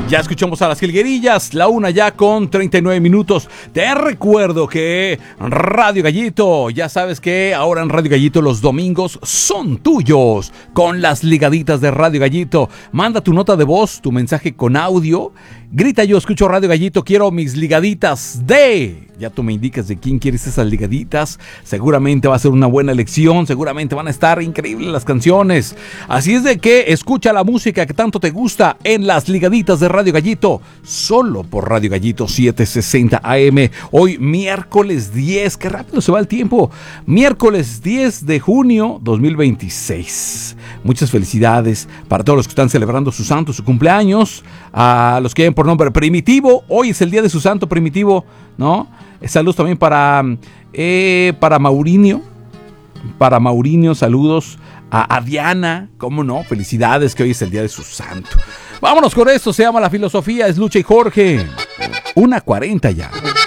Ya escuchamos a las jilguerillas, la una ya con 39 minutos. Te recuerdo que Radio Gallito, ya sabes que ahora en Radio Gallito los domingos son tuyos con las ligaditas de Radio Gallito. Manda tu nota de voz, tu mensaje con audio. Grita: yo escucho Radio Gallito, quiero mis ligaditas de... Ya tú me indicas de quién quieres esas ligaditas. Seguramente va a ser una buena elección. Seguramente van a estar increíbles las canciones. Así es de que escucha la música que tanto te gusta en las ligaditas de Radio Gallito. Solo por Radio Gallito 760 AM. Hoy miércoles 10. Qué rápido se va el tiempo. Miércoles 10 de junio 2026. Muchas felicidades para todos los que están celebrando su santo, su cumpleaños. A los que lleven por nombre Primitivo. Hoy es el día de su santo Primitivo, ¿no? Saludos también para Maurinio. Para Maurinio, saludos a Diana. ¿Cómo no? Felicidades, que hoy es el día de su santo. Vámonos con esto, se llama La Filosofía, es Lucha y Jorge. 1:40 ya.